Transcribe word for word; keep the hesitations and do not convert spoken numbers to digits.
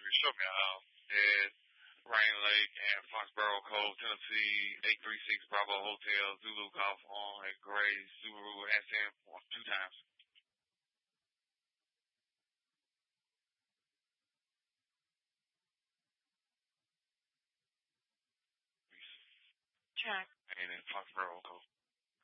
show me out at Rain Lake and Foxborough Cove, Tennessee, eight three six Bravo Hotel, Zulu Golf on at Gray, Subaru, S M two times. Check. And in Foxborough Cove.